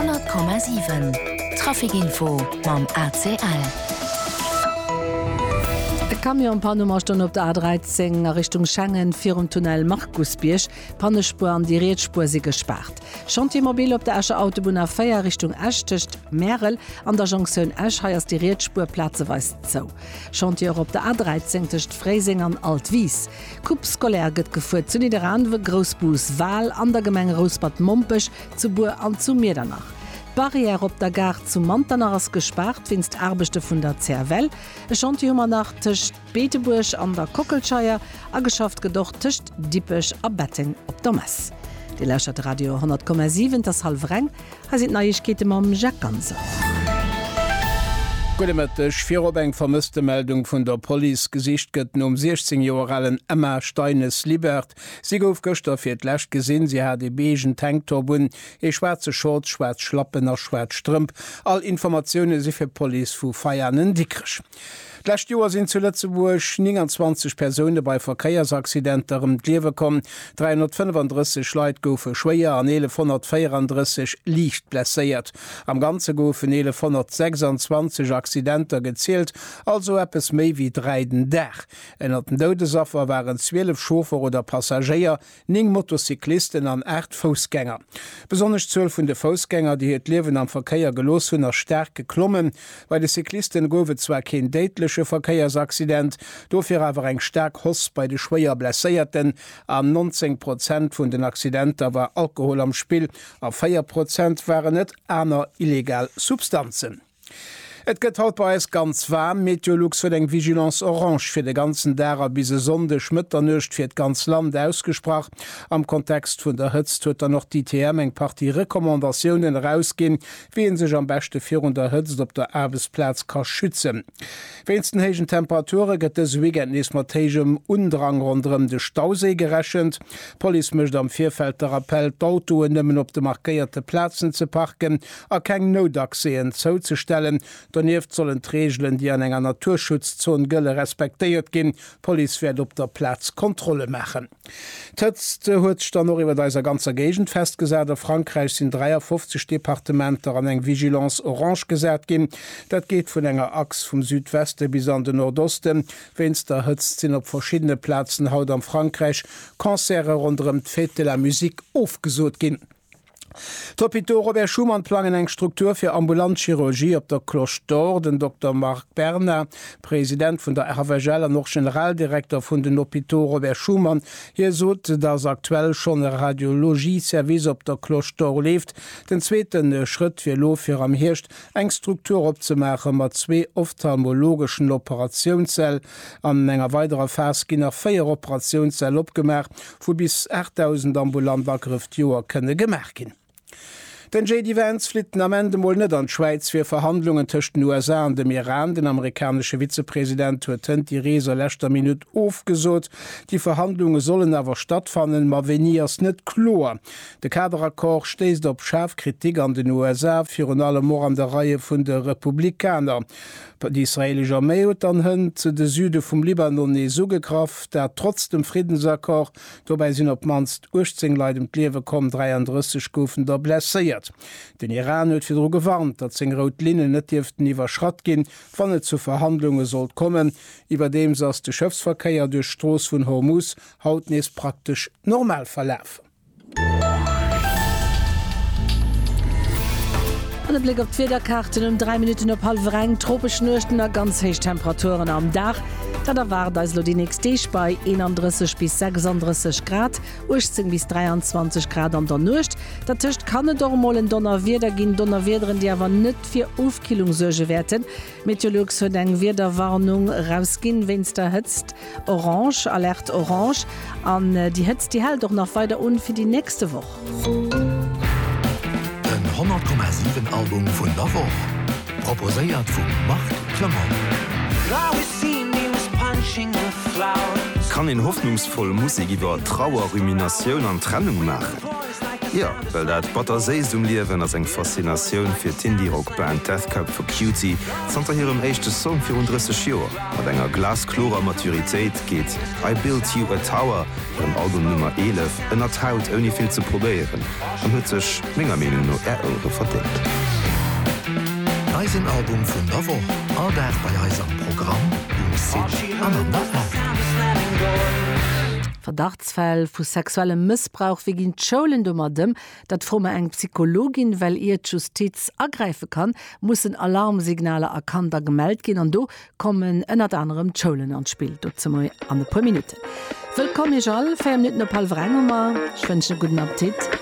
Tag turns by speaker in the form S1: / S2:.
S1: 100,7 Trafikinfo mam ACL.
S2: Kamion Panummerstunde op der A13 Richtung Schengen vir Tunnel Markusbiersch, Pannespur an die Reetspur sie gesperrt. Chantiermobil op der Asche Autobahn A4 Richtung Eschtecht Merel an der Jonction Esch heiers die Reetspurplatze weist zo. Chantier op der A13 techt Freising an Altwies. Kupskolär gëtt gefuert zu Niederrandwe Großbus Wahl an der Gemenge Rosbad Mompech zu Bur an zu Miedernach. Barriere op der Gar zu Montanars gespart finst Arbechte vun der Zerwell, e Chantiummer nach Tischcht Beeteburg an der Kockelscheier a geschafft gedocht Tischcht Dippech a Betting op der Mess. Die Lächert Radio 100,7 das Halvreng ha sind Neiichkete mam Jack Ganser.
S3: Gudemettech Virobeng vermisste Meldung vun der Police gesicht gëtten 16-joralen Emma Steines Libert. Sie gouf gëchter fir d'lächt gesinn, sie hat de begen Tanktorbun, e schwarze Short, schwarz Schlappen a schwarz Strümp. All Informationune si fir Police vu feiernen Dickrech. D'lächt Joer sinn zu Lützeburg 29 Personen bei Verkeiersaccidenterem d'Liewe kom, 335 Leiit goufe schwéier an 1134 liicht blesséiert. Am ganze goufen 1126 Accidenter gezielt, also eppes méi wie 3 Dach. Ennner den Doudesaffer waren 12 Schofer oder Passagier, 9 Motorcyklisten an 8 Fußgänger. Besonders 12 vun de Fußgänger, die het Liewen am Verkeier gelos hunn Stärk geklommen, weil de Cyklisten gowe zwar kein deitlesche Verkeiersaccident, dofir awer eng stark Hoss bei de Schwéier blesséierten, an 19% vun den Accidenter war Alkohol am Spiel, a 4% waren net aner illegal Substanzen. Et gëtt haut bei es ganz warm, Meteorologs fir eng Vigilance Orange fir de ganzen Darer bise Sonde schmëtternecht fir d ganz Land ausgesprach. Am Kontext vun der Hëtz huet noch die TM eng Partie Rekommandaationen rausgin, wien sech am beste vir der Hëtz op der Erbesplatz ka schützen. Wennsten hegen Temperature gëtt es Weekendnis matgem Undrang rondrem de Stausee gerechend. Poli mecht am Vierfeld der Appell d'Autoen nëmmen op de markéierte Plätzen ze parken, a keng Nodakseen zouzustellen. Daneft sollen Regelen, die an enger Naturschutzzon gëlle respektéiert gin, Poli werd op der Platz Kontrolle machen. Tëtzt huet dann noch iwwer deiser ganzer Gegent festgesät, der Frankreich sind 53 Departementer an eng Vigilance Orange gesät gin. Dat geht vun enger Achs vom Südweste bis an den Nordosten, wenns der hëtzt sinn op verschiedene Plätzen haut am Frankreich Konzere rondem d'Fête de la Musique aufgesot gin. Topito Robert Schumann planen eng Struktur fir Ambulantchirurgie op der Cloche d'Or, den Dr. Marc Berner, Präsident vun der RVGL noch Generaldirektor vun den Hopito Robert Schumann, hier sot, dats aktuell schon e Radiologieservice op der Cloche d'Or left, den zweeten Schritt fir lo fir am Hircht eng Struktur opzemachen mat 2 ophthalmologischen Operationszell an enger weiterer Vers ginnner 4 Operationszell opgemerk, wo bis 8000 Ambulantbagriff Joer kënne gemerkin. Den J.D. Vance flitten am Ende mal net an Schweiz fir Verhandlungen tëchten USA an dem Iran. Den amerikanische Vizepräsident huet die Reser lächter Minute aufgesot. Die Verhandlungen sollen awer stattfannen, ma veniers net klar. De Kaderakkord steest op Schafkritik an den USA fir an alle Mor an der Reihe vun de Republikaner. Die israelische Armee hat dann hin zu de Süde vom Libanon sougekraft, der trotz dem Friedensakkord, dabei sind op manst 18 Leute im Klewe kommen 33 Kufen der blessiert. Den Iran hat wieder gewarnt, dat seg Rot Linne net dürften iwwer Schrat gehen, wann es zu Verhandlungen soll kommen, über dem saß der Schiffsverkehr durch Stroß von Hormuz hautnes praktisch normal verlaufen.
S2: Blick op Federkarten 3 Minuten op halvreng, tropisch Nchten a ganz heich Temperaturen am Dach. Da war da lo die nächste bei 31 bis 36 Grad, 18 bis 23 Grad an der Nucht. Der Tischcht kann dormollen Donner wieder gin Donnerwederen, die awer net fir Aufkilungssurge werden. Meteorologs huet eng Wederwarnung rausgin, wenns der hëtzt. Orange, Alert Orange, an die hëtzt die hält doch noch weiter fir die nächste Woche.
S4: 100,7 Album vun der Woche. Proposéiert vum Marc Clement. Kann en hoffnungsvoll Musik iwwer Trauer, Ruminatioun an Trennung machen.
S5: Ja, weil dat Batterseesum liewen ass eng Faszinatioun fir d'Indie-Rockband Death Cup for Cutie zanter hirem échte Song fir 30 Joer. mat enger glasklorer Maturitéit geht I Build You a Tower dem Album Nummer 11 ënner Haut oni vill ze probéieren. An huet sech méger Menung no Euro verdingt.
S4: Eisen Album vun Novo, alldat bei Eis am Programm
S2: Verdachtsfäll vu sexuellem Missbrauch wie gin Scholen dummer dem, dat fromme eng Psychologin, well ihr Justiz ergreife kann, mussssen Alarmsignale erkannter gemeldt gin an do kommen ënner anderem Scholen anspiel. Dat ze moi an de paar Minuten. Willkommen all 5 Minuten Palvrengmmer, ich wünsche guten Appetit.